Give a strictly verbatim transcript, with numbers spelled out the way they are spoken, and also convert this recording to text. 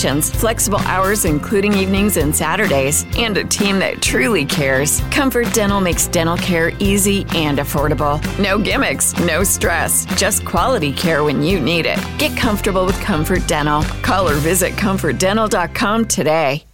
locations, flexible hours including evenings and Saturdays, and a team that truly cares. Comfort Dental makes dental care easy and affordable. No gimmicks, no stress, just quality care when you need it. Get comfortable with Comfort Dental. Call or visit comfort dental dot com today.